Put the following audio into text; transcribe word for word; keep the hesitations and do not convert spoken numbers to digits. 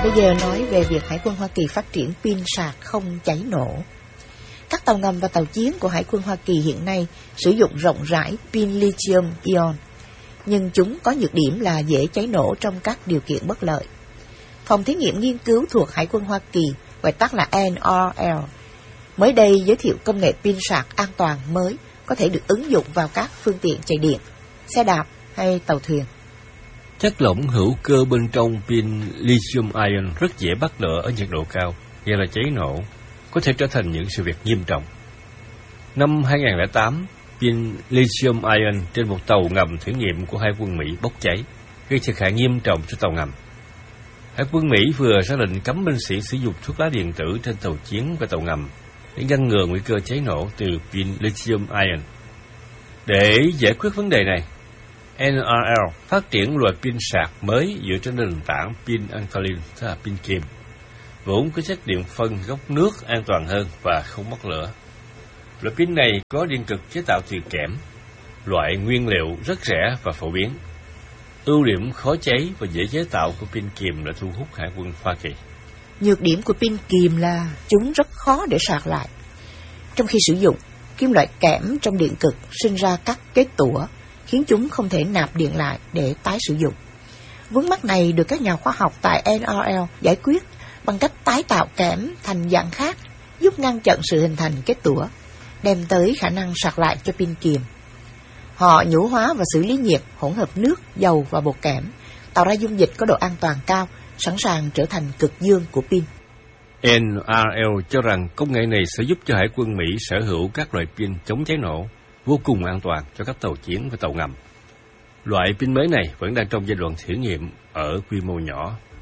Bây giờ nói về việc Hải quân Hoa Kỳ phát triển pin sạc không cháy nổ. Các tàu ngầm và tàu chiến của Hải quân Hoa Kỳ hiện nay sử dụng rộng rãi pin lithium-ion, nhưng chúng có nhược điểm là dễ cháy nổ trong các điều kiện bất lợi. Phòng thí nghiệm nghiên cứu thuộc Hải quân Hoa Kỳ, gọi tắt là N R L, mới đây giới thiệu công nghệ pin sạc an toàn mới có thể được ứng dụng vào các phương tiện chạy điện, xe đạp hay tàu thuyền. Chất lỏng hữu cơ bên trong pin lithium-ion rất dễ bắt lửa ở nhiệt độ cao, gây ra cháy nổ, có thể trở thành những sự việc nghiêm trọng. Năm hai không không tám, pin lithium-ion trên một tàu ngầm thử nghiệm của Hải quân Mỹ bốc cháy, gây thiệt hại nghiêm trọng cho tàu ngầm. Hải quân Mỹ vừa ra lệnh cấm binh sĩ sử dụng thuốc lá điện tử trên tàu chiến và tàu ngầm để ngăn ngừa nguy cơ cháy nổ từ pin lithium-ion. Để giải quyết vấn đề này, N R L phát triển loại pin sạc mới dựa trên nền tảng pin alkaline, tức là pin kiềm, vốn có chất điện phân gốc nước an toàn hơn và không mất lửa. Loại pin này có điện cực chế tạo từ kẽm, loại nguyên liệu rất rẻ và phổ biến. Ưu điểm khó cháy và dễ chế tạo của pin kiềm đã thu hút Hải quân Hoa Kỳ. Nhược điểm của pin kiềm là chúng rất khó để sạc lại. Trong khi sử dụng, kim loại kẽm trong điện cực sinh ra các kết tủa, khiến chúng không thể nạp điện lại để tái sử dụng. Vướng mắc này được các nhà khoa học tại N R L giải quyết bằng cách tái tạo kẽm thành dạng khác, giúp ngăn chặn sự hình thành kết tủa, đem tới khả năng sạc lại cho pin kiềm. Họ nhũ hóa và xử lý nhiệt hỗn hợp nước, dầu và bột kẽm, tạo ra dung dịch có độ an toàn cao, sẵn sàng trở thành cực dương của pin. N R L cho rằng công nghệ này sẽ giúp cho Hải quân Mỹ sở hữu các loại pin chống cháy nổ vô cùng an toàn cho các tàu chiến và tàu ngầm. Loại pin mới này vẫn đang trong giai đoạn thử nghiệm ở quy mô nhỏ